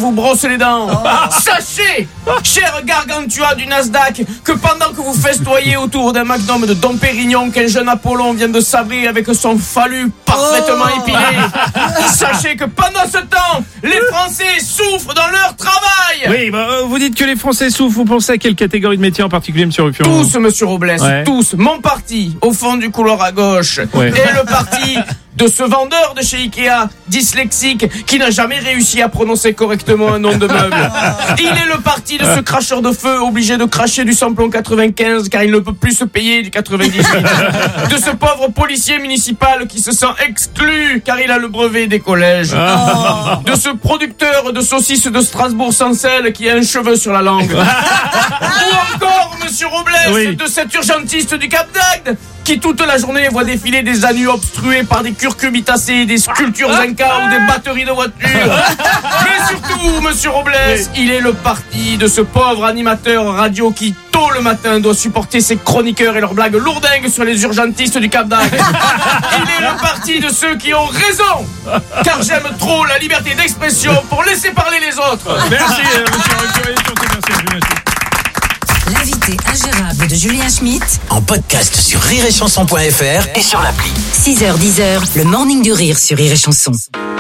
vous brosse les dents. Sachez, cher gargantua du Nasdaq, que pendant que vous festoyez autour d'un magnum de Dom Pérignon qu'un jeune Apollon vient de sabrer avec son phallus parfaitement épilé, sachez que pendant ce temps, les Français souffrent dans leur travail. Oui, vous dites que les Français souffrent, vous pensez à quelle catégorie de métier en particulier, monsieur Ruffian? Tous, monsieur Robles, tous. Mon parti, au fond du couloir à gauche, est le parti de ce vendeur de chez Ikea, dyslexique, qui n'a jamais réussi à prononcer correctement un nom de meuble. Il est le parti de ce cracheur de feu obligé de cracher du samplon 95 car il ne peut plus se payer du 98. De ce pauvre policier municipal qui se sent exclu car il a le brevet des collèges. De ce producteur de saucisses de Strasbourg sans sel qui a un cheveu sur la langue. Ou encore, monsieur Robles, de cet urgentiste du Cap d'Agde qui toute la journée voit défiler des anus obstrués par des curcubitacées, des sculptures incas ou des batteries de voitures. Mais surtout, monsieur Robles, il est le parti de ce pauvre animateur radio qui, tôt le matin, doit supporter ses chroniqueurs et leurs blagues lourdingues sur les urgentistes du Cap d'Agde. Il est le parti de ceux qui ont raison, car j'aime trop la liberté d'expression pour laisser parler les autres. Merci, monsieur Ruffian. L'invité ingérable de Julien Schmitt en podcast sur rireetchanson.fr et sur l'appli. 6h-10h, le morning du rire sur Rire et Chanson.